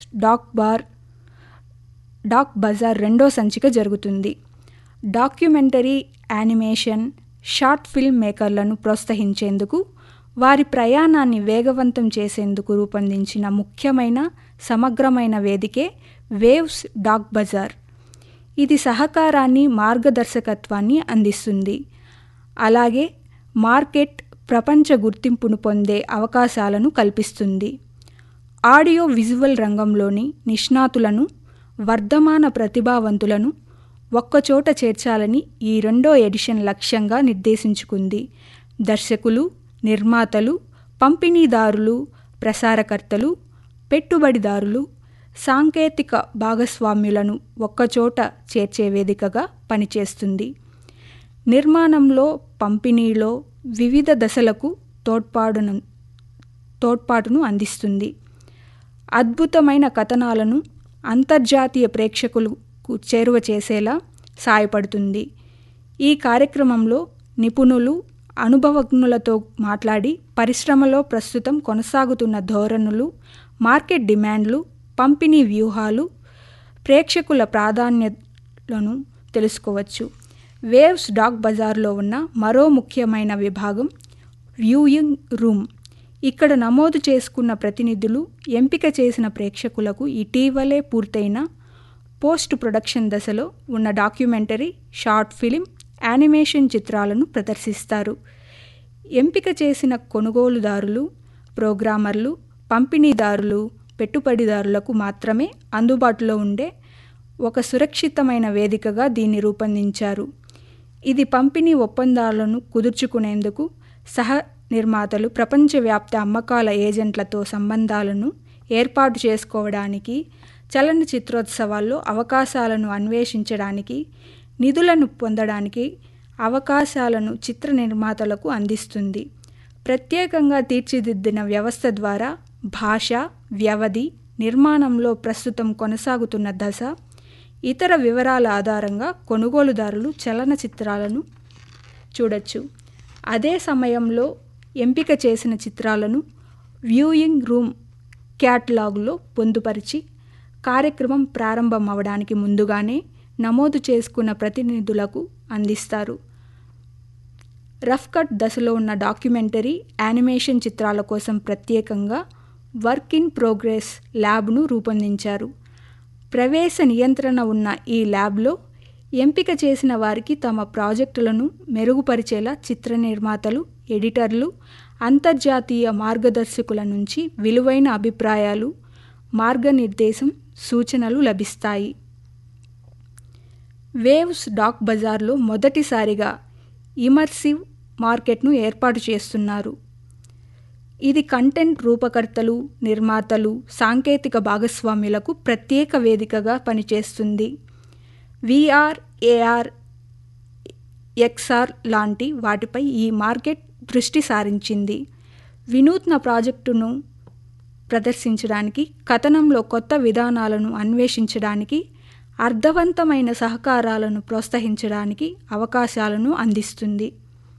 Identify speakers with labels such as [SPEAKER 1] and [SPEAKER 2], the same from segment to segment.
[SPEAKER 1] Dock Bazar రెండో సంచిక జరుగుతుంది. డాక్యుమెంటరీ, యానిమేషన్, షార్ట్ ఫిల్మ్ మేకర్లను ప్రోత్సహించేందుకు, వారి ప్రయాణాన్ని వేగవంతం చేసేందుకు రూపొందించిన ముఖ్యమైన సమగ్రమైన వేదికే వేవ్స్ డాక్ బజార్. ఇది సహకారాన్ని, మార్గదర్శకత్వాన్ని అందిస్తుంది. అలాగే మార్కెట్, ప్రపంచ గుర్తింపును పొందే అవకాశాలను కల్పిస్తుంది. ఆడియో విజువల్ రంగంలోని నిష్ణాతులను, వర్ధమాన ప్రతిభావంతులను ఒక్కచోట చేర్చాలని ఈ రెండో ఎడిషన్ లక్ష్యంగా నిర్దేశించుకుంది. దర్శకులు, నిర్మాతలు, పంపిణీదారులు, ప్రసారకర్తలు, పెట్టుబడిదారులు, సాంకేతిక భాగస్వామ్యులను ఒక్కచోట చేర్చే వేదికగా పనిచేస్తుంది. నిర్మాణంలో, పంపిణీలో వివిధ దశలకు తోడ్పాటును అందిస్తుంది. అద్భుతమైన కథనాలను అంతర్జాతీయ ప్రేక్షకులకు చేరువ చేసేలా సాయపడుతుంది. ఈ కార్యక్రమంలో నిపుణులు, అనుభవజ్ఞులతో మాట్లాడి పరిశ్రమలో ప్రస్తుతం కొనసాగుతున్న ధోరణులు, మార్కెట్ డిమాండ్లు, పంపిణీ వ్యూహాలు, ప్రేక్షకుల ప్రాధాన్యతలను తెలుసుకోవచ్చు. వేవ్స్ డాక్ బజార్లో ఉన్న మరో ముఖ్యమైన విభాగం వ్యూయింగ్ రూమ్. ఇక్కడ నమోదు చేసుకున్న ప్రతినిధులు ఎంపిక చేసిన ప్రేక్షకులకు ఇటీవలే పూర్తయిన పోస్ట్ ప్రొడక్షన్ దశలో ఉన్న డాక్యుమెంటరీ, షార్ట్ ఫిలిం, యానిమేషన్ చిత్రాలను ప్రదర్శిస్తారు. ఎంపిక చేసిన కొనుగోలుదారులు, ప్రోగ్రామర్లు, పంపిణీదారులు, పెట్టుబడిదారులకు మాత్రమే అందుబాటులో ఉండే ఒక సురక్షితమైన వేదికగా దీన్ని రూపొందించారు. ఇది పంపిణీ ఒప్పందాలను కుదుర్చుకునేందుకు, సహ నిర్మాతలు, ప్రపంచవ్యాప్త అమ్మకాల ఏజెంట్లతో సంబంధాలను ఏర్పాటు చేసుకోవడానికి, చలనచిత్రోత్సవాల్లో అవకాశాలను అన్వేషించడానికి, నిధులను పొందడానికి అవకాశాలను చిత్ర నిర్మాతలకు అందిస్తుంది. ప్రత్యేకంగా తీర్చిదిద్దిన వ్యవస్థ ద్వారా భాష, వ్యవధి, నిర్మాణంలో ప్రస్తుతం కొనసాగుతున్న దశ, ఇతర వివరాల ఆధారంగా కొనుగోలుదారులు చలనచిత్రాలను చూడొచ్చు. అదే సమయంలో ఎంపిక చేసిన చిత్రాలను వ్యూయింగ్ రూమ్ క్యాటలాగులో పొందుపరిచి, కార్యక్రమం ప్రారంభం అవడానికి ముందుగానే నమోదు చేసుకున్న ప్రతినిధులకు అందిస్తారు. రఫ్ కట్ దశలో ఉన్న డాక్యుమెంటరీ, యానిమేషన్ చిత్రాల కోసం ప్రత్యేకంగా వర్క్ ఇన్ ప్రోగ్రెస్ ల్యాబ్ను రూపొందించారు. ప్రవేశ నియంత్రణ ఉన్న ఈ ల్యాబ్లో ఎంపిక చేసిన వారికి తమ ప్రాజెక్టులను మెరుగుపరిచేలా చిత్ర నిర్మాతలు, ఎడిటర్లు, అంతర్జాతీయ మార్గదర్శకుల నుంచి విలువైన అభిప్రాయాలు, మార్గనిర్దేశం, సూచనలు లభిస్తాయి. వేవ్స్ డాక్ బజార్లో మొదటిసారిగా ఇమర్సివ్ మార్కెట్ను ఏర్పాటు చేస్తున్నారు. ఇది కంటెంట్ రూపకర్తలు, నిర్మాతలు, సాంకేతిక భాగస్వామ్యులకు ప్రత్యేక వేదికగా పనిచేస్తుంది. VR, AR, XR లాంటి వాటిపై ఈ మార్కెట్ దృష్టి సారించింది. వినూత్న ప్రాజెక్టును ప్రదర్శించడానికి, కథనంలో కొత్త విధానాలను అన్వేషించడానికి, అర్థవంతమైన సహకారాలను ప్రోత్సహించడానికి అవకాశాలను అందిస్తుంది.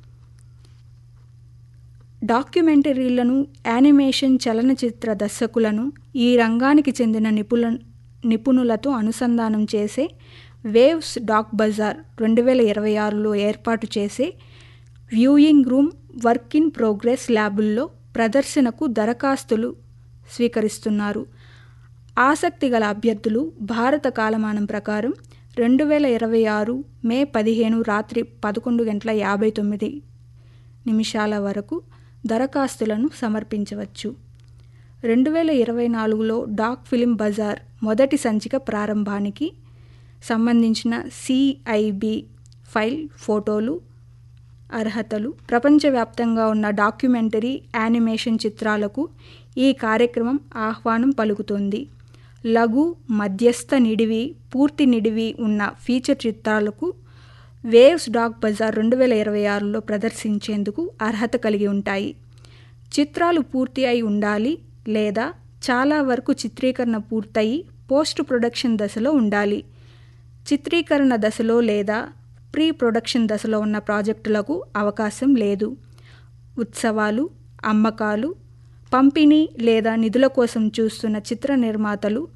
[SPEAKER 1] డాక్యుమెంటరీలను, యానిమేషన్, చలనచిత్ర దర్శకులను ఈ రంగానికి చెందిన నిపుణులతో అనుసంధానం చేసే వేవ్స్ డాక్ బజార్ 2026లో ఏర్పాటు చేసే viewing room, work in progress ల్యాబుల్లో ప్రదర్శనకు దరఖాస్తులు స్వీకరిస్తున్నారు. ఆసక్తి గల అభ్యర్థులు భారత కాలమానం ప్రకారం 2026 మే 15 రాత్రి 11:59 వరకు దరఖాస్తులను సమర్పించవచ్చు. 2024లో డాక్ ఫిలిం బజార్ మొదటి సంచిక ప్రారంభానికి సంబంధించిన CIB ఫైల్, ఫోటోలు, అర్హతలు, ప్రపంచవ్యాప్తంగా ఉన్న డాక్యుమెంటరీ, యానిమేషన్ చిత్రాలకు ఈ కార్యక్రమం ఆహ్వానం పలుకుతోంది. లఘు, మధ్యస్థ నిడివి, పూర్తి నిడివి ఉన్న ఫీచర్ చిత్రాలకు వేవ్స్ డాక్ బజార్ 2026లో ప్రదర్శించేందుకు అర్హత కలిగి ఉంటాయి. చిత్రాలు పూర్తి అయి ఉండాలి లేదా చాలా వరకు చిత్రీకరణ పూర్తయి పోస్ట్ ప్రొడక్షన్ దశలో ఉండాలి. చిత్రీకరణ దశలో లేదా ప్రీ ప్రొడక్షన్ దశలో ఉన్న ప్రాజెక్టులకు అవకాశం లేదు. ఉత్సవాలు, అమ్మకాలు, పంపిణీ లేదా నిధుల కోసం చూస్తున్న చిత్ర నిర్మాతలు